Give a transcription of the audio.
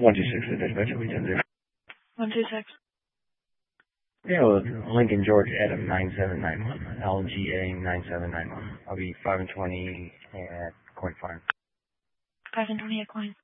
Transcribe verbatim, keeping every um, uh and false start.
one two six, the dispatcher, we can do. one two six. Yeah, well, Lincoln, George, Adam nine seven nine one, L G A nine seven nine one. I'll be five and twenty at Coin Farm. five and twenty at Coin.